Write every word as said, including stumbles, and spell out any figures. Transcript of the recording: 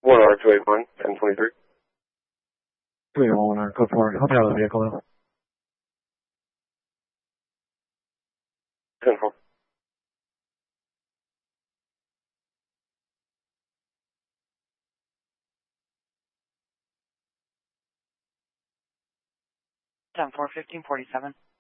one R two eight one, ten twenty-three. two eight one, code four. Help you out with the vehicle now. ten four. ten four, fifteen forty-seven.